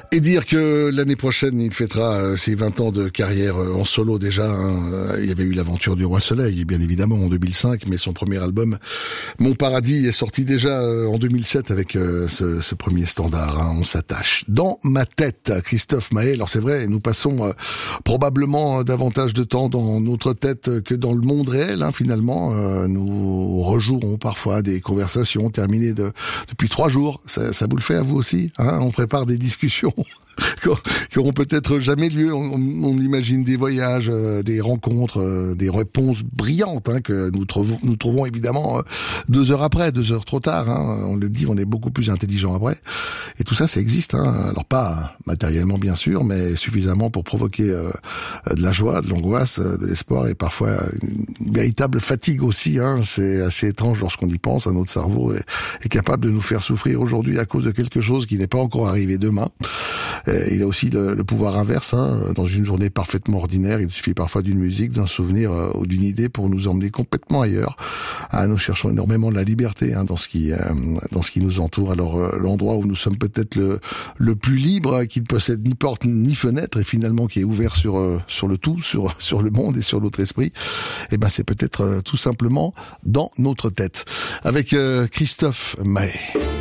Et dire que l'année prochaine, il fêtera ses 20 ans de carrière en solo déjà. Il y avait eu l'aventure du Roi Soleil, bien évidemment, en 2005, mais son premier album, Mon Paradis, est sorti déjà en 2007 avec ce premier standard, On s'attache. Dans ma tête, Christophe Maé. Alors c'est vrai, nous passons probablement davantage de temps dans notre tête que dans le monde réel, finalement. Nous rejouerons parfois des conversations terminées depuis 3 jours. Ça vous le fait à vous aussi, On prépare des discussions qui auront peut-être jamais lieu. On imagine des voyages, des rencontres, des réponses brillantes que nous trouvons évidemment 2 heures après, 2 heures trop tard. On le dit, on est beaucoup plus intelligent après. Et tout ça, ça existe. Alors pas matériellement bien sûr, mais suffisamment pour provoquer de la joie, de l'angoisse, de l'espoir et parfois une véritable fatigue aussi. C'est assez étrange lorsqu'on y pense. Notre cerveau est capable de nous faire souffrir aujourd'hui à cause de quelque chose qui n'est pas encore arrivé demain. Il a aussi le pouvoir inverse. Dans une journée parfaitement ordinaire, il suffit parfois d'une musique, d'un souvenir ou d'une idée pour nous emmener complètement ailleurs. Nous cherchons énormément de la liberté dans ce qui nous entoure. Alors l'endroit où nous sommes peut-être le plus libre, qui ne possède ni porte ni fenêtre et finalement qui est ouvert sur le tout, sur le monde et sur notre esprit, c'est peut-être tout simplement dans notre tête. Avec Christophe Maé.